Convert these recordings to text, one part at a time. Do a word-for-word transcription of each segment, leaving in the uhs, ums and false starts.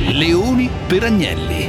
Leoni per Agnelli.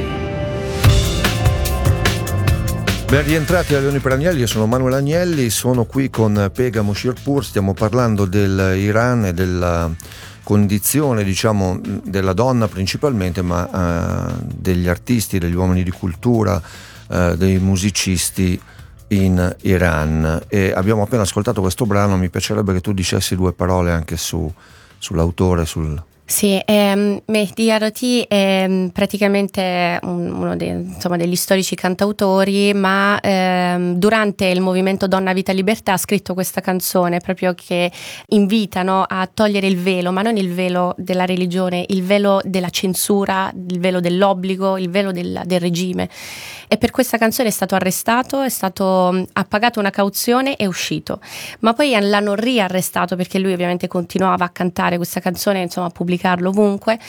Ben rientrati a Leoni per Agnelli, io sono Manuel Agnelli, sono qui con Pegam Shirpur, stiamo parlando dell'Iran e della condizione, diciamo, della donna principalmente, ma uh, degli artisti, degli uomini di cultura, uh, dei musicisti in Iran. E abbiamo appena ascoltato questo brano, mi piacerebbe che tu dicessi due parole anche su, sull'autore, sul... Sì, ehm, Mehdi Arati è praticamente un, uno dei, insomma, degli storici cantautori, ma ehm, durante il movimento Donna, Vita, Libertà ha scritto questa canzone proprio che invitano a togliere il velo, ma non il velo della religione, il velo della censura, il velo dell'obbligo, il velo del, del regime. E per questa canzone è stato arrestato, è stato, ha pagato una cauzione e è uscito. Ma poi l'hanno riarrestato perché lui ovviamente continuava a cantare questa canzone, insomma, a pubblicarlo ovunque,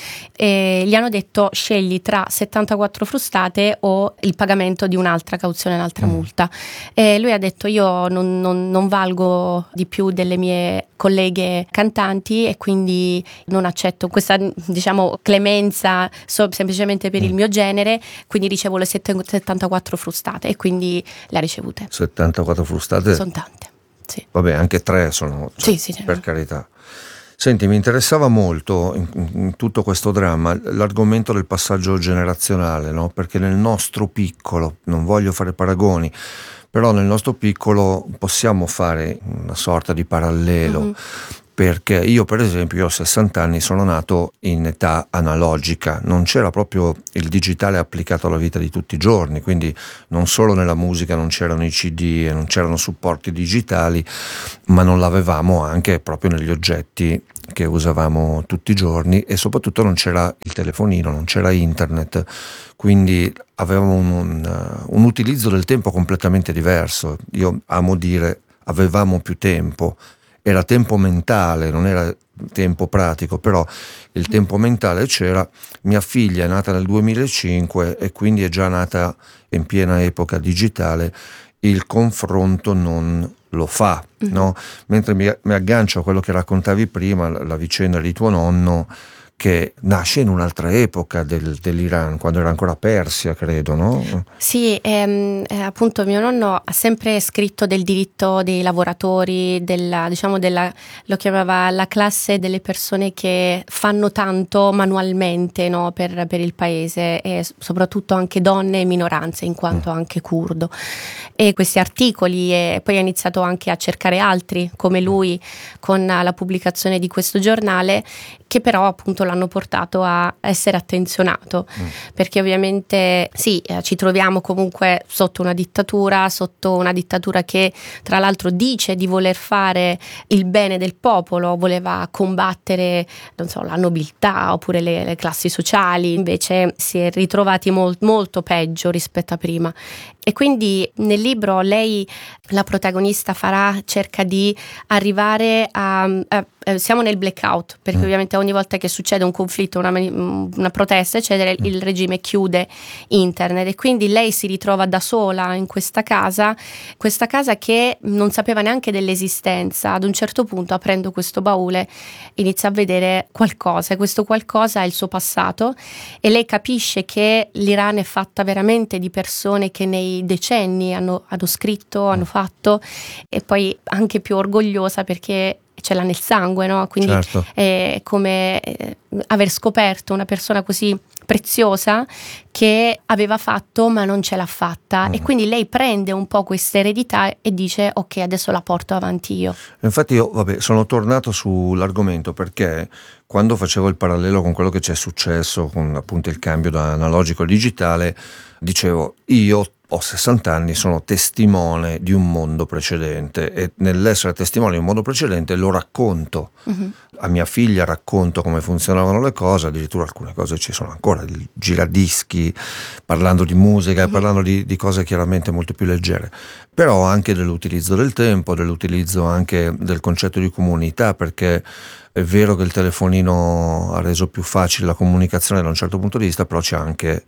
e gli hanno detto scegli tra settantaquattro frustate o il pagamento di un'altra cauzione, un'altra mm. multa. E lui ha detto io non, non, non valgo di più delle mie colleghe cantanti e quindi non accetto questa, diciamo, clemenza so, semplicemente per mm. il mio genere, quindi ricevo le settantaquattro frustate, e quindi le ha ricevute. settantaquattro frustate? Sono tante, sì. Vabbè, anche tre sono, cioè, sì, sì, per no. carità. Senti, mi interessava molto in, in tutto questo dramma l'argomento del passaggio generazionale, no? Perché nel nostro piccolo, non voglio fare paragoni, però nel nostro piccolo possiamo fare una sorta di parallelo, mm-hmm. perché io per esempio ho sessanta anni, sono nato in età analogica, non c'era proprio il digitale applicato alla vita di tutti i giorni, quindi non solo nella musica non c'erano i C D e non c'erano supporti digitali, ma non l'avevamo anche proprio negli oggetti che usavamo tutti i giorni, e soprattutto non c'era il telefonino, non c'era internet, quindi avevamo un, un, un utilizzo del tempo completamente diverso. Io amo dire avevamo più tempo, era tempo mentale, non era tempo pratico, però il tempo mentale c'era. Mia figlia è nata nel duemilacinque e quindi è già nata in piena epoca digitale, il confronto non lo fa, mm-hmm. no? Mentre mi, mi aggancio a quello che raccontavi prima, la, la vicenda di tuo nonno, che nasce in un'altra epoca del, dell'Iran, quando era ancora Persia, credo, no? Sì, ehm, eh, appunto mio nonno ha sempre scritto del diritto dei lavoratori, della, diciamo della, lo chiamava la classe delle persone che fanno tanto manualmente, no, per, per il paese, e soprattutto anche donne e minoranze, in quanto mm. anche curdo. E questi articoli, e poi ha iniziato anche a cercare altri come lui con la pubblicazione di questo giornale, che però appunto l'hanno portato a essere attenzionato, mm. perché ovviamente sì, eh, ci troviamo comunque sotto una dittatura, sotto una dittatura che tra l'altro dice di voler fare il bene del popolo, voleva combattere, non so, la nobiltà oppure le, le classi sociali, invece si è ritrovati mol, molto peggio rispetto a prima. E quindi nel libro lei, la protagonista Farah, cerca di arrivare a, a siamo nel blackout, perché mm. ovviamente ogni volta che succede un conflitto, una, una protesta eccetera, mm. il regime chiude internet, e quindi lei si ritrova da sola in questa casa, questa casa che non sapeva neanche dell'esistenza. Ad un certo punto, aprendo questo baule, inizia a vedere qualcosa, e questo qualcosa è il suo passato, e lei capisce che l'Iran è fatta veramente di persone che nei decenni hanno, hanno scritto, hanno fatto, e poi anche più orgogliosa perché ce l'ha nel sangue, no? Quindi certo. È come eh, aver scoperto una persona così preziosa che aveva fatto ma non ce l'ha fatta, mm. e quindi lei prende un po' questa eredità e dice ok, adesso la porto avanti io. Infatti io vabbè sono tornato sull'argomento perché quando facevo il parallelo con quello che ci è successo con appunto il cambio da analogico al digitale, dicevo io ho sessanta anni, sono testimone di un mondo precedente, e nell'essere testimone di un mondo precedente lo racconto. Uh-huh. A mia figlia racconto come funzionavano le cose, addirittura alcune cose ci sono ancora, il giradischi, parlando di musica, uh-huh. parlando di, di cose chiaramente molto più leggere, però anche dell'utilizzo del tempo, dell'utilizzo anche del concetto di comunità, perché è vero che il telefonino ha reso più facile la comunicazione da un certo punto di vista, però c'è anche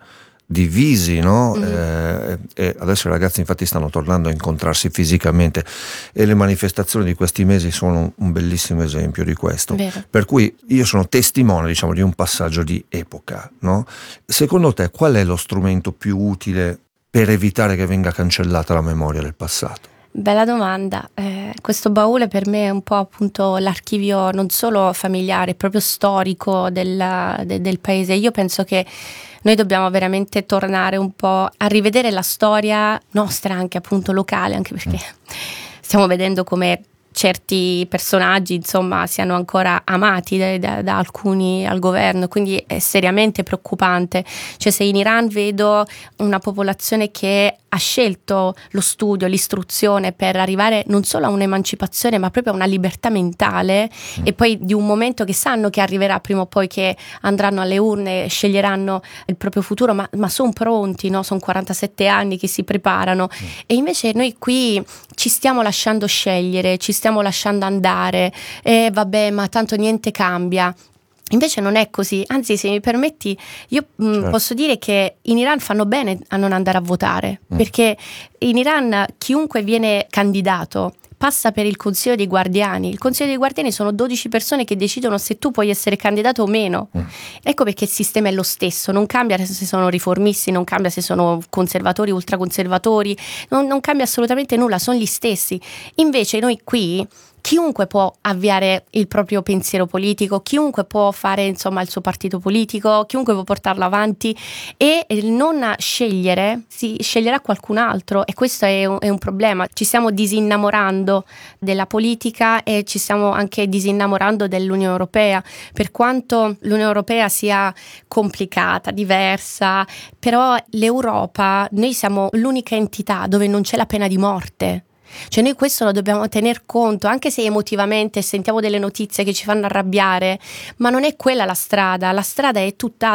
divisi, no? Mm. Eh, e adesso i ragazzi infatti stanno tornando a incontrarsi fisicamente e le manifestazioni di questi mesi sono un, un bellissimo esempio di questo. Vero. Per cui io sono testimone, diciamo, di un passaggio di epoca, no? Secondo te qual è lo strumento più utile per evitare che venga cancellata la memoria del passato? Bella domanda. Eh, questo baule per me è un po' appunto l'archivio non solo familiare, proprio storico del, de, del paese. Io penso che noi dobbiamo veramente tornare un po' a rivedere la storia nostra, anche appunto locale, anche perché stiamo vedendo come certi personaggi insomma siano ancora amati da, da, da alcuni al governo, quindi è seriamente preoccupante. Cioè, se in Iran vedo una popolazione che ha scelto lo studio, l'istruzione per arrivare non solo a un'emancipazione ma proprio a una libertà mentale, mm. e poi di un momento che sanno che arriverà prima o poi, che andranno alle urne, sceglieranno il proprio futuro, ma, ma sono pronti, no? Sono quarantasette anni che si preparano, mm. e invece noi qui ci stiamo lasciando scegliere, ci stiamo lasciando andare, e vabbè, ma tanto niente cambia. Invece non è così, anzi, se mi permetti, io mh, certo. posso dire che in Iran fanno bene a non andare a votare, mm. perché in Iran chiunque viene candidato passa per il Consiglio dei Guardiani. Il Consiglio dei Guardiani sono dodici persone che decidono se tu puoi essere candidato o meno. Mm. Ecco perché il sistema è lo stesso, non cambia se sono riformisti, non cambia se sono conservatori, ultraconservatori, non, non cambia assolutamente nulla, sono gli stessi. Invece noi qui chiunque può avviare il proprio pensiero politico, chiunque può fare insomma il suo partito politico, chiunque può portarlo avanti, e il non scegliere, si sceglierà qualcun altro, e questo è un, è un problema. Ci stiamo disinnamorando della politica e ci stiamo anche disinnamorando dell'Unione Europea, per quanto l'Unione Europea sia complicata, diversa, però l'Europa, noi siamo l'unica entità dove non c'è la pena di morte. Cioè noi questo lo dobbiamo tener conto, anche se emotivamente sentiamo delle notizie che ci fanno arrabbiare, ma non è quella la strada, la strada è tutt'altra.